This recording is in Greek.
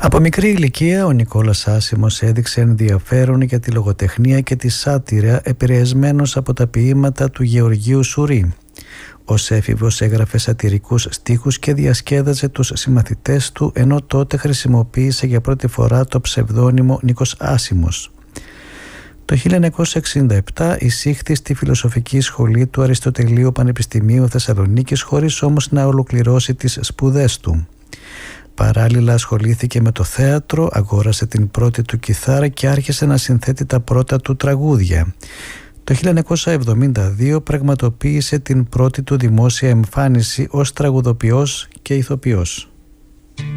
Από μικρή ηλικία ο Νικόλας Άσημος έδειξε ενδιαφέρον για τη λογοτεχνία και τη σάτυρα, επηρεασμένος από τα ποίηματα του Γεωργίου Σουρή. Ως έφηβος έγραφε σατυρικούς στίχους και διασκέδαζε τους συμμαθητές του, ενώ τότε χρησιμοποίησε για πρώτη φορά το ψευδώνυμο Νίκος Άσημος. Το 1967 εισήχθη στη Φιλοσοφική Σχολή του Αριστοτελείου Πανεπιστημίου Θεσσαλονίκης, χωρίς όμως να ολοκληρώσει τις σπουδές του. Παράλληλα ασχολήθηκε με το θέατρο, αγόρασε την πρώτη του κιθάρα και άρχισε να συνθέτει τα πρώτα του τραγούδια. Το 1972 πραγματοποίησε την πρώτη του δημόσια εμφάνιση ως τραγουδοποιός και ηθοποιός.